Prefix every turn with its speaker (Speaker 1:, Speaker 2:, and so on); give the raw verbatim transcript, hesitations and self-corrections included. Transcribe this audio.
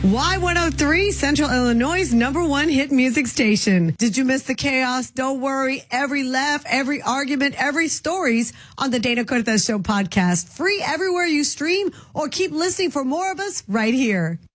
Speaker 1: Y one oh three, Central Illinois' number one hit music station. Did you miss the chaos? Don't worry. Every laugh, every argument, every stories on the Dana Cortez Show podcast. Free everywhere you stream or keep listening for more of us right here.